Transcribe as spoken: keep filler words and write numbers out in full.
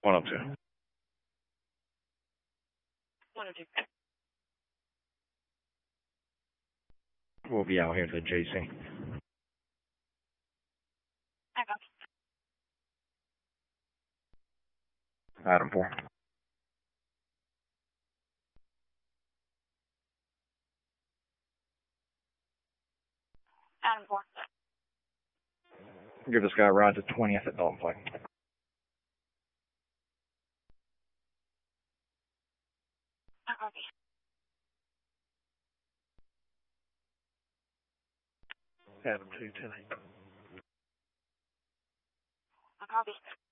one oh two. one oh two. We'll be out here to the J C. I copy. Item four. Adam four. Give this guy a ride to twentieth at Dalton Pike. I copy. Adam two, ten eight. I copy.